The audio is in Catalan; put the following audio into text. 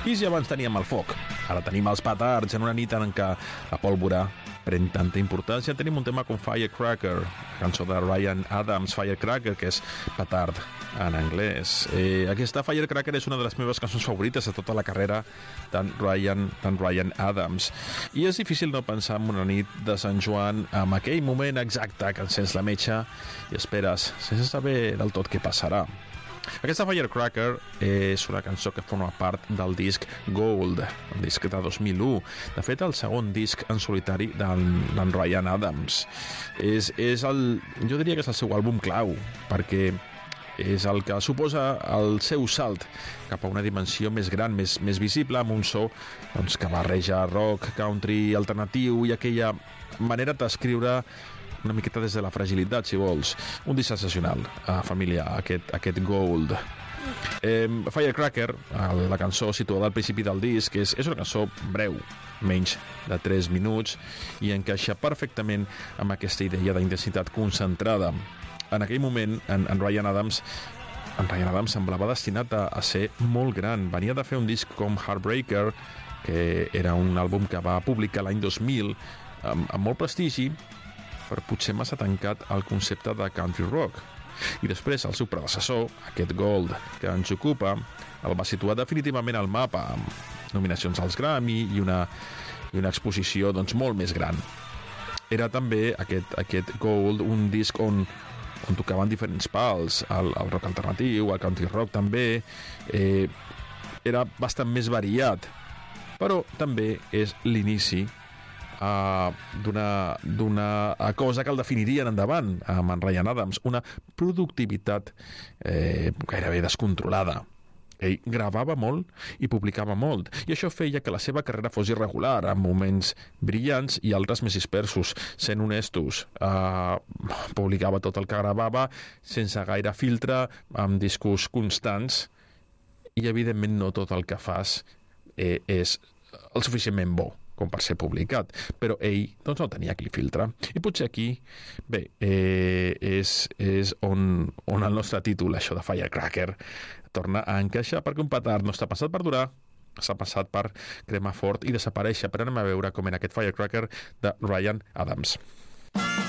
I si abans teníem el foc, ara tenim els petards en una nit en què la pólvora pren tanta importància. Tenim un tema com Firecracker, cançó de Ryan Adams, Firecracker, que és petard en anglès. Aquesta Firecracker és una de les meves cançons favorites de tota la carrera d'en Ryan Adams. I és difícil no pensar en una nit de Sant Joan, amb aquell moment exacte que encens la metxa i esperes, sense saber del tot què passarà. Aquesta Firecracker és una cançó que forma part del disc Gold, el disc de 2001. De fet, el segon disc en solitari d'en Ryan Adams. Jo diria que és el seu àlbum clau, perquè és el que suposa el seu salt cap a una dimensió més gran, més visible, amb un so que barreja rock, country, alternatiu i aquella manera d'escriure una miqueta des de la fragilitat, si vols. Un disc sensacional, família, aquest Gold. Firecracker, la cançó situada al principi del disc, és una cançó breu, menys de 3 minuts, i encaixa perfectament amb aquesta idea d'intensitat concentrada. En aquell moment, en Ryan Adams semblava destinat a ser molt gran. Venia de fer un disc com Heartbreaker, que era un àlbum que va publicar l'any 2000, amb molt prestigi, però potser massa tancat al concepte de country rock. I després el seu predecessor, aquest Gold que ens ocupa, el va situar definitivament al mapa, amb nominacions als Grammy i una exposició molt més gran. Era també aquest Gold un disc on tocaven diferents pals, el rock alternatiu, el country rock també, era bastant més variat, però també és l'inici d'una cosa que el definirien endavant amb en Ryan Adams, una productivitat gairebé descontrolada. Ell gravava molt i publicava molt, i això feia que la seva carrera fos irregular, amb moments brillants i altres més dispersos. Sent honestos, publicava tot el que gravava sense gaire filtre, amb discos constants, i evidentment no tot el que fas és el suficientment bo com per ser publicat, però ell no tenia aquell filtre. I potser aquí és on el nostre títol, això de Firecracker, torna a encaixar, perquè un petard no està passat per durar, s'ha passat per cremar fort i desaparèixer. Però anem a veure com en aquest Firecracker de Ryan Adams.